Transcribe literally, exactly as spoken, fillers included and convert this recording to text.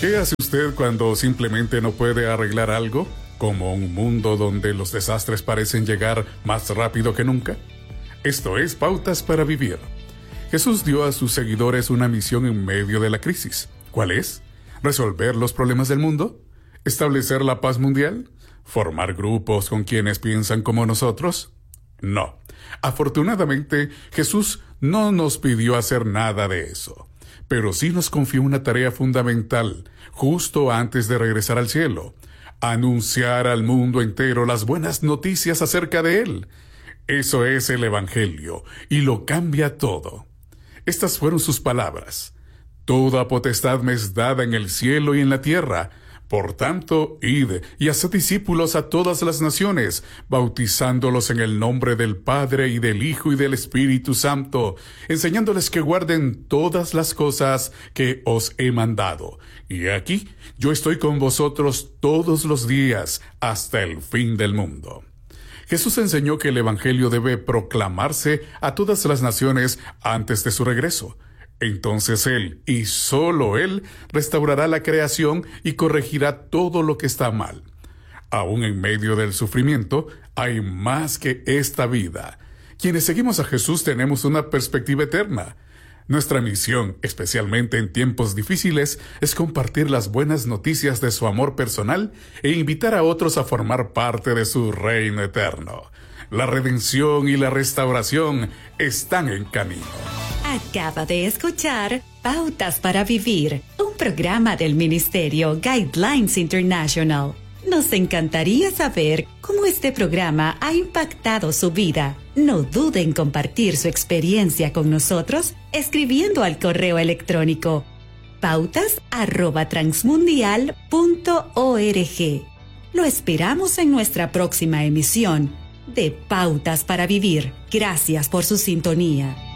¿Qué hace usted cuando simplemente no puede arreglar algo? ¿Como un mundo donde los desastres parecen llegar más rápido que nunca? Esto es Pautas para Vivir. Jesús dio a sus seguidores una misión en medio de la crisis. ¿Cuál es? ¿Resolver los problemas del mundo? ¿Establecer la paz mundial? ¿Formar grupos con quienes piensan como nosotros? No. Afortunadamente, Jesús no nos pidió hacer nada de eso, pero sí nos confió una tarea fundamental justo antes de regresar al cielo: anunciar al mundo entero las buenas noticias acerca de Él. Eso es el Evangelio, y lo cambia todo. Estas fueron sus palabras: Toda potestad me es dada en el cielo y en la tierra. Por tanto, id y haced discípulos a todas las naciones, bautizándolos en el nombre del Padre y del Hijo y del Espíritu Santo, enseñándoles que guarden todas las cosas que os he mandado. Y aquí, yo estoy con vosotros todos los días, hasta el fin del mundo. Jesús enseñó que el Evangelio debe proclamarse a todas las naciones antes de su regreso. Entonces Él, y solo Él, restaurará la creación y corregirá todo lo que está mal. Aún en medio del sufrimiento, hay más que esta vida. Quienes seguimos a Jesús tenemos una perspectiva eterna. Nuestra misión, especialmente en tiempos difíciles, es compartir las buenas noticias de su amor personal e invitar a otros a formar parte de su reino eterno. La redención y la restauración están en camino. Acaba de escuchar Pautas para Vivir, un programa del Ministerio Guidelines International. Nos encantaría saber cómo este programa ha impactado su vida. No dude en compartir su experiencia con nosotros escribiendo al correo electrónico pautas arroba transmundial punto org. Lo esperamos en nuestra próxima emisión de Pautas para Vivir. Gracias por su sintonía.